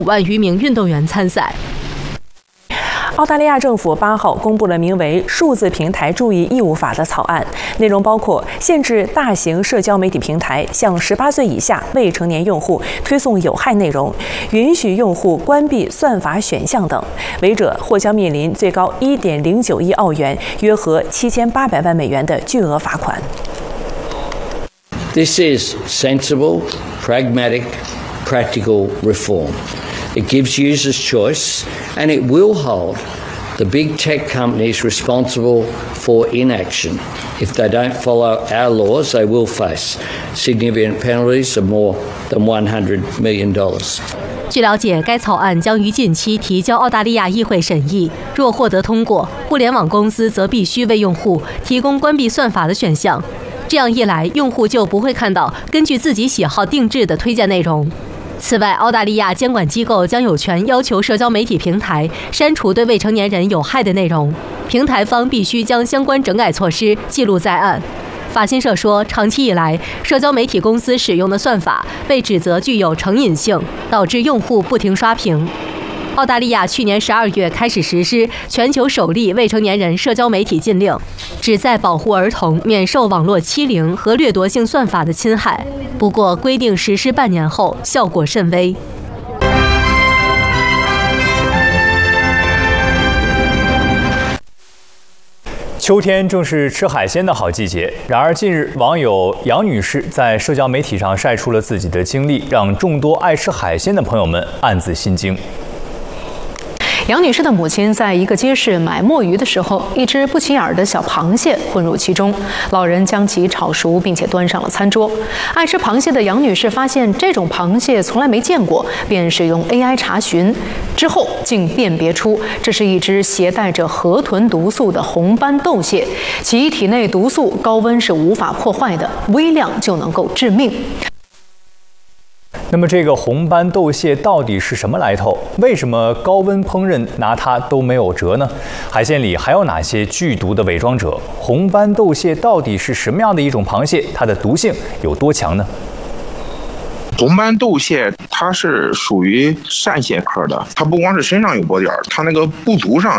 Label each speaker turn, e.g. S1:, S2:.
S1: 5万余名运动员参赛。
S2: 澳大利亚政府8号公布了名为《数字平台注意义务法》的草案，内容包括限制大型社交媒体平台向18岁以下未成年用户推送有害内容，允许用户关闭算法选项等，违者或将面临最高1.09亿澳元（约合7800万美元）的巨额罚款。
S3: This is sensible, pragmatic, practical reform. It gives users choice, and it will hold the big tech companies responsible for inaction. If they don't follow our laws, they will face significant penalties of more than $100 million.
S1: 据了解，该草案将于近期提交澳大利亚议会审议。若获得通过，互联网公司则必须为用户提供关闭算法的选项。这样一来，用户就不会看到根据自己喜好定制的推荐内容。此外，澳大利亚监管机构将有权要求社交媒体平台删除对未成年人有害的内容，平台方必须将相关整改措施记录在案。法新社说，长期以来，社交媒体公司使用的算法被指责具有成瘾性，导致用户不停刷屏。澳大利亚去年12月开始实施全球首例未成年人社交媒体禁令，旨在保护儿童免受网络欺凌和掠夺性算法的侵害。不过，规定实施半年后，效果甚微。
S4: 秋天正是吃海鲜的好季节，然而近日网友杨女士在社交媒体上晒出了自己的经历，让众多爱吃海鲜的朋友们暗自心惊。
S5: 杨女士的母亲在一个街市买墨鱼的时候，一只不起眼的小螃蟹混入其中，老人将其炒熟，并且端上了餐桌。爱吃螃蟹的杨女士发现这种螃蟹从来没见过，便使用 AI 查询，之后竟辨别出这是一只携带着河豚毒素的红斑斗蟹，其体内毒素高温是无法破坏的，微量就能够致命。
S4: 那么这个红斑斗蟹到底是什么来头？为什么高温烹饪拿它都没有辙呢？海鲜里还有哪些剧毒的伪装者？红斑斗蟹到底是什么样的一种螃蟹？它的毒性有多强呢？
S6: 红斑斗蟹它是属于扇蟹科的，它不光是身上有薄点，它那个部足上